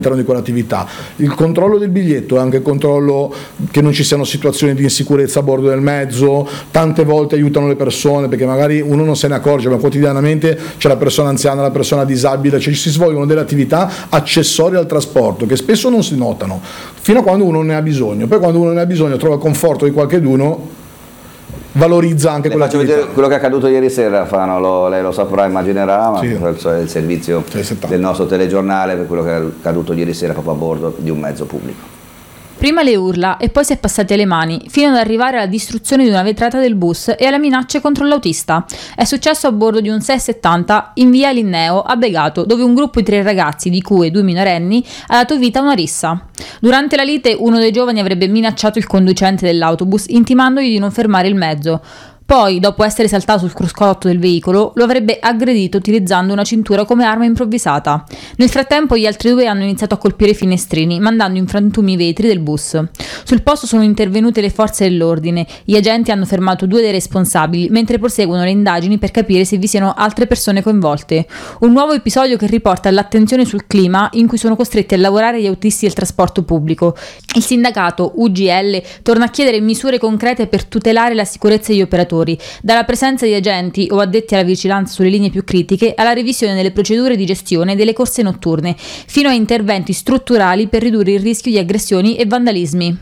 di quell'attività. Il controllo del biglietto è anche il controllo che non ci siano situazioni di insicurezza a bordo del mezzo. Tante volte aiutano le persone perché magari uno non se ne accorge, ma quotidianamente c'è la persona anziana, la persona disabile, cioè si svolgono delle attività accessorie al trasporto che spesso non si notano fino a quando uno ne ha bisogno. Poi quando uno ne ha bisogno trova il conforto di qualcheduno, valorizza anche quella attività. Quello che è accaduto ieri sera, Fano, lei lo saprà, immaginerà, ma sì, è il servizio del nostro telegiornale per quello che è accaduto ieri sera proprio a bordo di un mezzo pubblico. Prima le urla e poi si è passati alle mani, fino ad arrivare alla distruzione di una vetrata del bus e alle minacce contro l'autista. È successo a bordo di un 670 in via Linneo a Begato, dove un gruppo di 3 ragazzi, di cui 2 minorenni, ha dato vita a una rissa. Durante la lite uno dei giovani avrebbe minacciato il conducente dell'autobus intimandogli di non fermare il mezzo. Poi, dopo essere saltato sul cruscotto del veicolo, lo avrebbe aggredito utilizzando una cintura come arma improvvisata. Nel frattempo gli altri 2 hanno iniziato a colpire i finestrini, mandando in frantumi i vetri del bus. Sul posto sono intervenute le forze dell'ordine. Gli agenti hanno fermato 2 dei responsabili, mentre proseguono le indagini per capire se vi siano altre persone coinvolte. Un nuovo episodio che riporta l'attenzione sul clima in cui sono costretti a lavorare gli autisti del trasporto pubblico. Il sindacato UGL torna a chiedere misure concrete per tutelare la sicurezza degli operatori, dalla presenza di agenti o addetti alla vigilanza sulle linee più critiche alla revisione delle procedure di gestione delle corse notturne, fino a interventi strutturali per ridurre il rischio di aggressioni e vandalismi.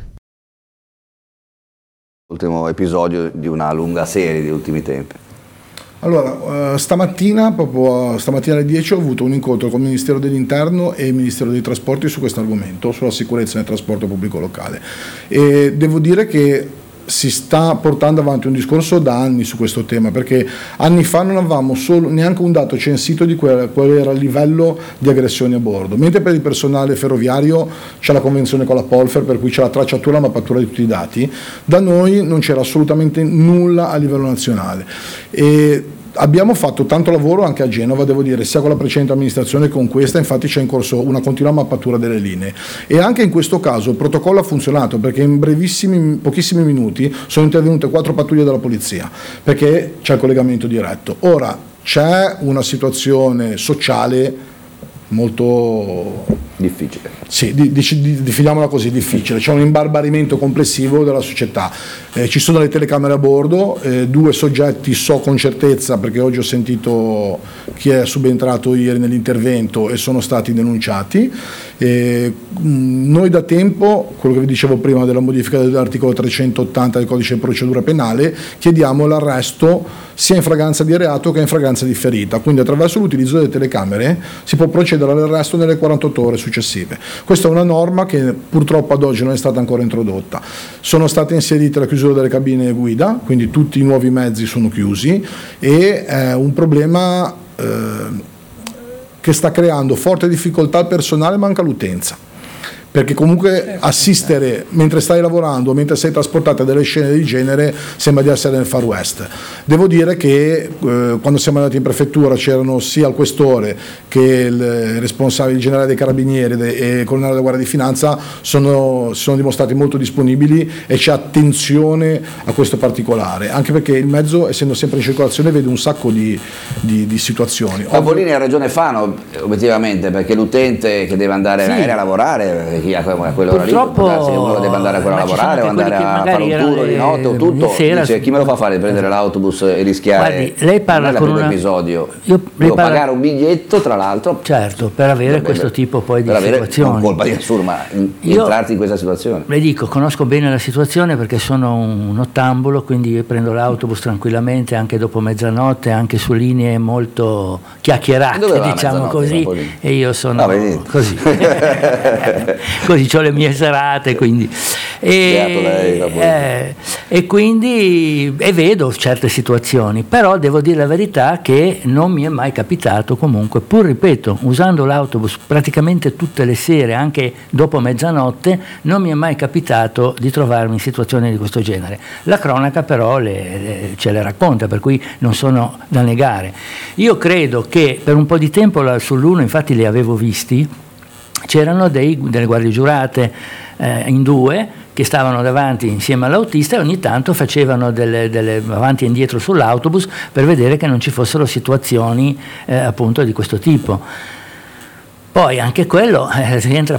Ultimo episodio di una lunga serie di ultimi tempi. Allora, stamattina alle 10 ho avuto un incontro con il Ministero dell'Interno e il Ministero dei Trasporti su questo argomento, sulla sicurezza nel trasporto pubblico locale, e devo dire che si sta portando avanti un discorso da anni su questo tema, perché anni fa non avevamo neanche un dato censito di qual era il livello di aggressioni a bordo, mentre per il personale ferroviario c'è la convenzione con la Polfer per cui c'è la tracciatura e la mappatura di tutti i dati. Da noi non c'era assolutamente nulla a livello nazionale e abbiamo fatto tanto lavoro anche a Genova, devo dire, sia con la precedente amministrazione che con questa. Infatti c'è in corso una continua mappatura delle linee e anche in questo caso il protocollo ha funzionato, perché in pochissimi minuti sono intervenute 4 pattuglie della polizia, perché c'è il collegamento diretto. Ora c'è una situazione sociale molto difficile. Sì, definiamola così, difficile. C'è un imbarbarimento complessivo della società. Ci sono le telecamere a bordo, 2 soggetti so con certezza, perché oggi ho sentito chi è subentrato ieri nell'intervento e sono stati denunciati. Noi da tempo, quello che vi dicevo prima della modifica dell'articolo 380 del codice di procedura penale, chiediamo l'arresto sia in fragranza di reato che in fragranza di ferita, quindi attraverso l'utilizzo delle telecamere si può procedere all'arresto nelle 48 ore successive. Questa è una norma che purtroppo ad oggi non è stata ancora introdotta. Sono state inserite la chiusura delle cabine guida, quindi tutti i nuovi mezzi sono chiusi, e è un problema che sta creando forte difficoltà al personale ma anche all'utenza, perché comunque assistere mentre stai lavorando, mentre sei trasportato a delle scene del genere, sembra di essere nel Far West. Devo dire che quando siamo andati in prefettura c'erano sia il questore che il responsabile, il generale dei carabinieri e il colonnello della Guardia di Finanza sono dimostrati molto disponibili e c'è attenzione a questo particolare, anche perché il mezzo, essendo sempre in circolazione, vede un sacco di situazioni. Pavolini ha ragione Fano, obiettivamente, perché l'utente che deve andare in aereo a lavorare, chi a quell'ora lì, se uno deve andare ancora a lavorare o andare a fare un turno di notte o tutto, dice chi me lo fa fare di prendere l'autobus e rischiare? Guardi, lei parla non è con episodio, devo pagare un biglietto, tra l'altro, certo, per avere questo tipo poi di situazioni. Non colpa di nessuno, ma entrarti in questa situazione. Le dico, conosco bene la situazione perché sono un ottambulo, quindi io prendo l'autobus tranquillamente anche dopo mezzanotte, anche su linee molto chiacchierate, diciamo così, e io sono così. Così ho le mie serate, quindi e quindi vedo certe situazioni, però devo dire la verità che non mi è mai capitato, comunque, pur ripeto, usando l'autobus praticamente tutte le sere, anche dopo mezzanotte, non mi è mai capitato di trovarmi in situazioni di questo genere. La cronaca però ce le racconta, per cui non sono da negare. Io credo che per un po' di tempo sull'1 infatti li avevo visti, c'erano delle guardie giurate in 2 che stavano davanti insieme all'autista e ogni tanto facevano delle avanti e indietro sull'autobus per vedere che non ci fossero situazioni appunto di questo tipo. Poi anche quello rientra